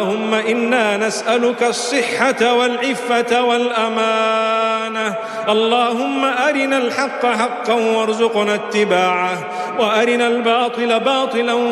اللهم إنا نسألك الصحة والعفة والأمانة. اللهم أرنا الحق حقا وارزقنا اتباعه، وأرنا الباطل باطلا